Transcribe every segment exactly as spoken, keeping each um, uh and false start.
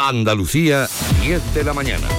Andalucía, diez de la mañana.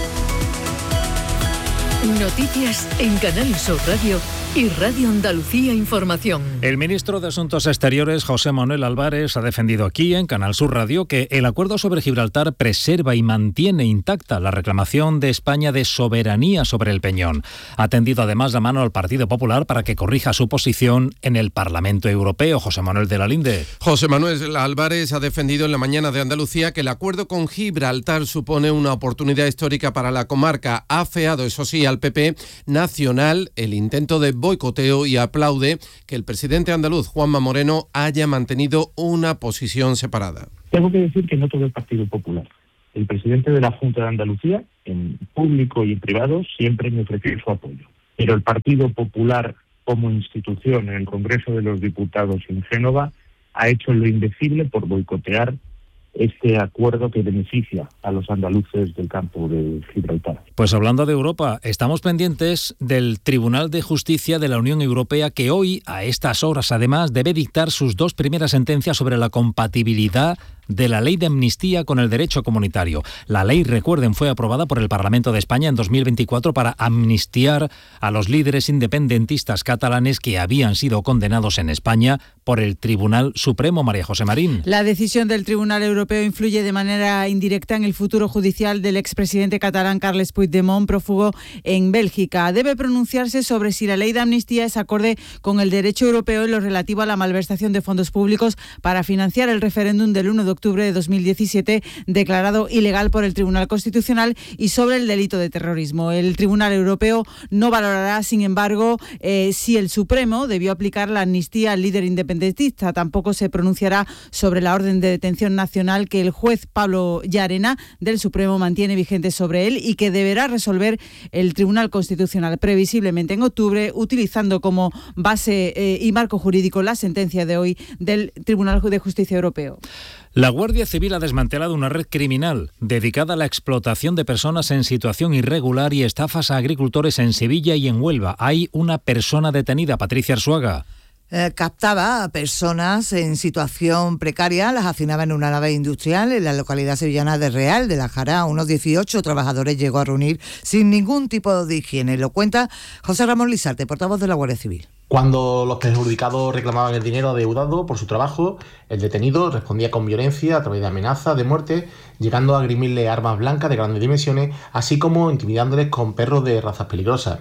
Noticias en Canal Sur Radio y Radio Andalucía Información. El ministro de Asuntos Exteriores, José Manuel Álvarez, ha defendido aquí en Canal Sur Radio que el acuerdo sobre Gibraltar preserva y mantiene intacta la reclamación de España de soberanía sobre el Peñón. Ha tendido además la mano al Partido Popular para que corrija su posición en el Parlamento Europeo. José Manuel de la Linde. José Manuel Álvarez ha defendido en la mañana de Andalucía que el acuerdo con Gibraltar supone una oportunidad histórica para la comarca. Ha afeado, eso sí, al P P nacional el intento de boicoteo y aplaude que el presidente andaluz, Juanma Moreno, haya mantenido una posición separada. Tengo que decir que no todo el Partido Popular. El presidente de la Junta de Andalucía, en público y en privado, siempre me ofreció su apoyo. Pero el Partido Popular, como institución en el Congreso de los Diputados en Génova, ha hecho lo indecible por boicotear este acuerdo que beneficia a los andaluces del campo de Gibraltar. Pues hablando de Europa, estamos pendientes del Tribunal de Justicia de la Unión Europea, que hoy, a estas horas además, debe dictar sus dos primeras sentencias sobre la compatibilidad de la ley de amnistía con el derecho comunitario. La ley, recuerden, fue aprobada por el Parlamento de España en dos mil veinticuatro para amnistiar a los líderes independentistas catalanes que habían sido condenados en España por el Tribunal Supremo. María José Marín. La decisión del Tribunal Europeo influye de manera indirecta en el futuro judicial del expresidente catalán Carles Puigdemont, prófugo en Bélgica. Debe pronunciarse sobre si la ley de amnistía es acorde con el derecho europeo en lo relativo a la malversación de fondos públicos para financiar el referéndum del uno de octubre de dos mil diecisiete, declarado ilegal por el Tribunal Constitucional, y sobre el delito de terrorismo. El Tribunal Europeo no valorará, sin embargo, eh, si el Supremo debió aplicar la amnistía al líder independentista. Tampoco se pronunciará sobre la orden de detención nacional que el juez Pablo Llarena del Supremo mantiene vigente sobre él y que deberá resolver el Tribunal Constitucional previsiblemente en octubre, utilizando como base eh, y marco jurídico la sentencia de hoy del Tribunal de Justicia Europeo. La Guardia Civil ha desmantelado una red criminal dedicada a la explotación de personas en situación irregular y estafas a agricultores en Sevilla y en Huelva. Hay una persona detenida, Patricia Arzuaga. Eh, captaba a personas en situación precaria, las hacinaba en una nave industrial en la localidad sevillana de Real de la Jara. Unos dieciocho trabajadores llegó a reunir sin ningún tipo de higiene. Lo cuenta José Ramón Lizarte, portavoz de la Guardia Civil. Cuando los perjudicados reclamaban el dinero adeudado por su trabajo, el detenido respondía con violencia a través de amenazas de muerte, llegando a agrimirle armas blancas de grandes dimensiones, así como intimidándoles con perros de razas peligrosas.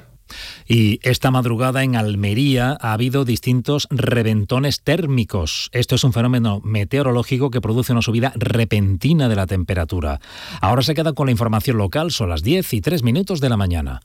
Y esta madrugada en Almería ha habido distintos reventones térmicos. Esto es un fenómeno meteorológico que produce una subida repentina de la temperatura. Ahora se queda con la información local, son las diez y tres minutos de la mañana.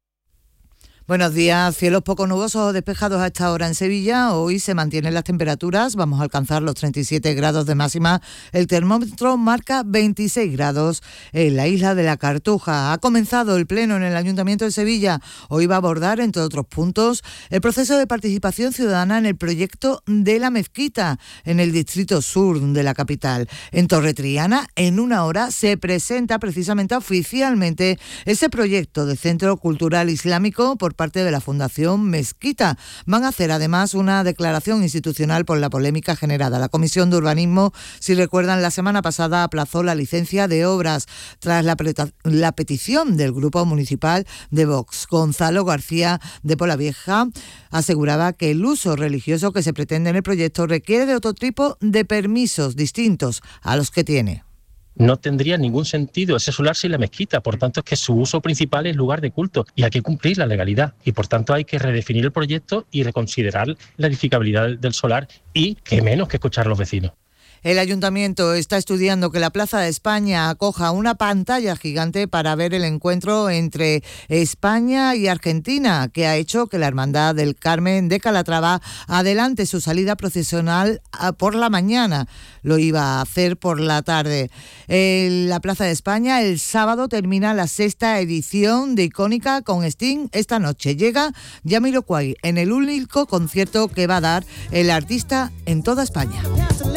Buenos días. Cielos poco nubosos o despejados a esta hora en Sevilla. Hoy se mantienen las temperaturas. Vamos a alcanzar los treinta y siete grados de máxima. El termómetro marca veintiséis grados en la isla de la Cartuja. Ha comenzado el pleno en el Ayuntamiento de Sevilla. Hoy va a abordar, entre otros puntos, el proceso de participación ciudadana en el proyecto de la mezquita en el distrito sur de la capital. En Torretriana, en una hora, se presenta precisamente oficialmente ese proyecto de Centro Cultural Islámico por parte de la Fundación Mezquita. Van a hacer además una declaración institucional por la polémica generada. La Comisión de Urbanismo, si recuerdan, la semana pasada aplazó la licencia de obras tras la, preta- la petición del Grupo Municipal de Vox. Gonzalo García de Polavieja aseguraba que el uso religioso que se pretende en el proyecto requiere de otro tipo de permisos distintos a los que tiene. No tendría ningún sentido ese solar sin la mezquita, por tanto es que su uso principal es lugar de culto y hay que cumplir la legalidad y por tanto hay que redefinir el proyecto y reconsiderar la edificabilidad del solar y qué menos que escuchar a los vecinos. El Ayuntamiento está estudiando que la Plaza de España acoja una pantalla gigante para ver el encuentro entre España y Argentina, que ha hecho que la Hermandad del Carmen de Calatrava adelante su salida procesional por la mañana. Lo iba a hacer por la tarde. En la Plaza de España el sábado termina la sexta edición de Icónica con Sting. Esta noche llega Jamiroquai en el único concierto que va a dar el artista en toda España.